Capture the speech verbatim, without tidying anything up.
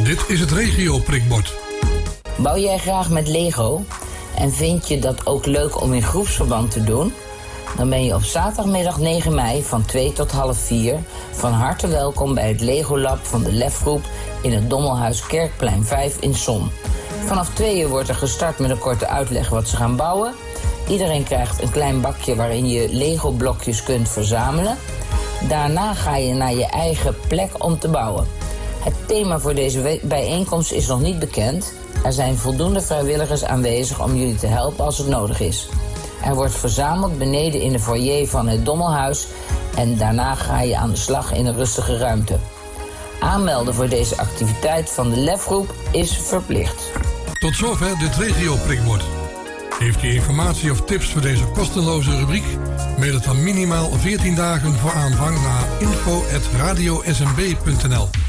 Dit is het regio prikbord. Bouw jij graag met Lego en vind je dat ook leuk om in groepsverband te doen? Dan ben je op zaterdagmiddag negen mei van twee tot half vier van harte welkom bij het Lego Lab van de Lefgroep in het Dommelhuis Kerkplein vijf in Zon. Vanaf twee uur wordt er gestart met een korte uitleg wat ze gaan bouwen. Iedereen krijgt een klein bakje waarin je Lego-blokjes kunt verzamelen. Daarna ga je naar je eigen plek om te bouwen. Het thema voor deze bijeenkomst is nog niet bekend. Er zijn voldoende vrijwilligers aanwezig om jullie te helpen als het nodig is. Er wordt verzameld beneden in de foyer van het Dommelhuis en daarna ga je aan de slag in een rustige ruimte. Aanmelden voor deze activiteit van de Lefgroep is verplicht. Tot zover dit regio prikbord. Heeft u informatie of tips voor deze kosteloze rubriek? Mail het dan minimaal veertien dagen voor aanvang naar info at radio s m b punt n l.